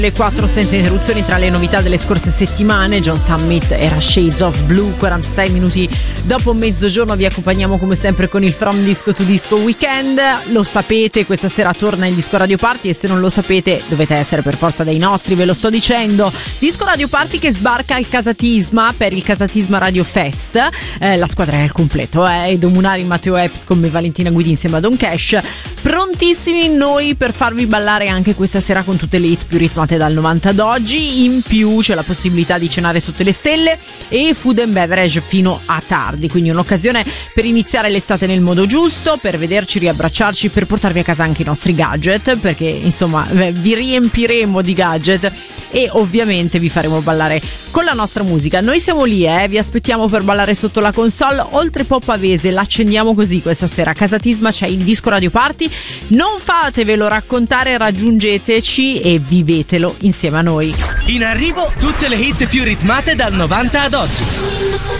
Le 4 senza interruzioni tra le novità delle scorse settimane. John Summit era Shades of Blue. 46 minuti dopo mezzogiorno vi accompagniamo come sempre con il From Disco to Disco Weekend. Lo sapete, questa sera torna il Disco Radio Party e se non lo sapete dovete essere per forza dei nostri, ve lo sto dicendo. Disco Radio Party che sbarca al Casatisma per il Casatisma Radio Fest. La squadra è al completo, Edo Munari, Matteo Epps con me, Valentina Guidi insieme a Don Cash. Prontissimi noi per farvi ballare anche questa sera con tutte le hit più ritmate dal 90 ad oggi. In più c'è la possibilità di cenare sotto le stelle e food and beverage fino a tardi, quindi un'occasione per iniziare l'estate nel modo giusto, per vederci, riabbracciarci, per portarvi a casa anche i nostri gadget, perché insomma vi riempiremo di gadget e ovviamente vi faremo ballare con la nostra musica. Noi siamo lì, vi aspettiamo per ballare sotto la console. Oltre Pop Pavese l'accendiamo così questa sera. A Casatisma c'è il Disco Radio Party, non fatevelo raccontare, raggiungeteci e vivetelo insieme a noi. In arrivo tutte le hit più ritmate dal 90 ad oggi.